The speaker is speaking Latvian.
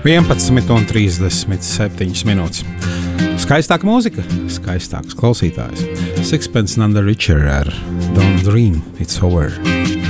11:37 minūtes. Skaistāka mūzika, skaistāks klausītājs. Sixpence None the Richer ar Don't Dream It's Over.